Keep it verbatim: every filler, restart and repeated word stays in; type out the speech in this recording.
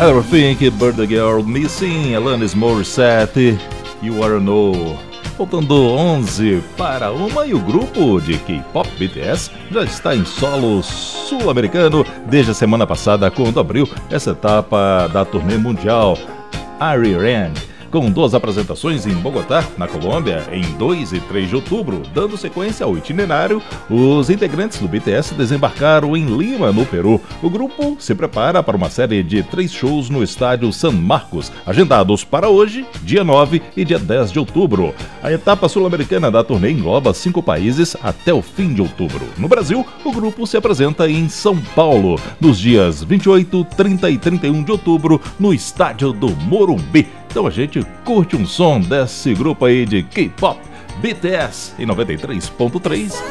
Everything, Birthday Girl, Missing, Alanis Morissette, You Wanna Know. Faltando onze para uma e o grupo de K-pop B T S já está em solo sul-americano desde a semana passada, quando abriu essa etapa da turnê mundial Iran, com duas apresentações em Bogotá, na Colômbia, em dois e três de outubro. Dando sequência ao itinerário, os integrantes do B T S desembarcaram em Lima, no Peru. O grupo se prepara para uma série de três shows no estádio San Marcos, agendados para hoje, dia nove e dia dez de outubro. A etapa sul-americana da turnê engloba cinco países até o fim de outubro. No Brasil, o grupo se apresenta em São Paulo, nos dias vinte e oito, trinta e trinta e um de outubro, no estádio do Morumbi. Então a gente curte um som desse grupo aí de K-pop, B T S, em noventa e três ponto três.